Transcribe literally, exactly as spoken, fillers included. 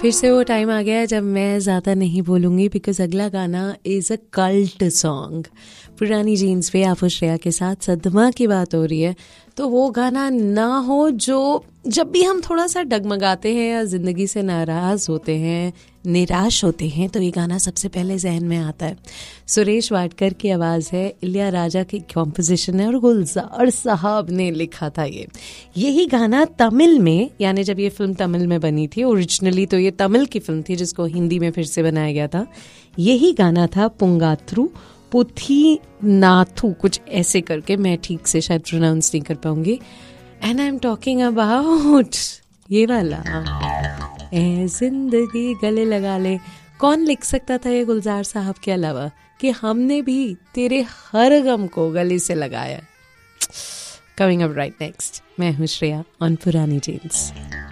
फिर से वो टाइम आ गया जब मैं ज़्यादा नहीं बोलूँगी, बिकॉज अगला गाना इज़ अ कल्ट सॉन्ग। पुरानी जीन्स पे आफो श्रेया के साथ सदमा की बात हो रही है, तो वो गाना ना हो जो जब भी हम थोड़ा सा डगमगाते हैं या ज़िंदगी से नाराज़ होते हैं, निराश होते हैं, तो ये गाना सबसे पहले जहन में आता है। सुरेश वाडकर की आवाज़ है, इलिया राजा की कॉम्पोजिशन है और गुलजार साहब ने लिखा था ये। यही गाना तमिल में, यानी जब ये फिल्म तमिल में बनी थी ओरिजिनली, तो ये तमिल की फिल्म थी जिसको हिंदी में फिर से बनाया गया था। यही गाना था पुंगाथ्रू पुथी नाथू, कुछ ऐसे करके, मैं ठीक से शायद प्रोनाउंस नहीं कर पाऊंगी। And I am talking about ये वाला ए जिंदगी गले लगा ले। कौन लिख सकता था ये गुलजार साहब के अलावा, कि हमने भी तेरे हर गम को गले से लगाया। कमिंग अप राइट नेक्स्ट, मैं हूँ श्रेया ऑन पुरानी जीन्स।